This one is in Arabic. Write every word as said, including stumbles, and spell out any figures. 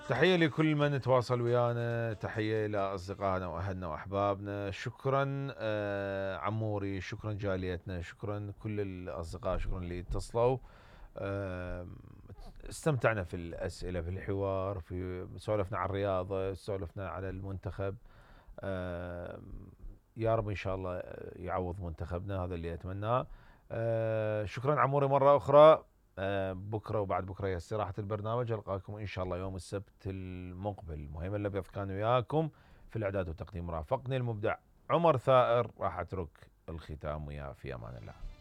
تحية لكل من تواصل ويانا، تحية إلى أصدقائنا وأهلنا وأحبابنا. شكرا آه عموري، شكرا جاليتنا، شكرا كل الأصدقاء، شكرا اللي اتصلوا. آه استمتعنا في الأسئلة، في الحوار، في سولفنا عن الرياضة، سولفنا على المنتخب. آه يا رب إن شاء الله يعوض منتخبنا، هذا اللي أتمناه. آه شكرا عموري مرة أخرى. آه، بكره وبعد بكره هي استراحه البرنامج، القاكم ان شاء الله يوم السبت المقبل. مهم الابيض كان وياكم في الاعداد والتقديم، رافقني المبدع عمر ثائر. راح اترك الختام وياه في امان الله.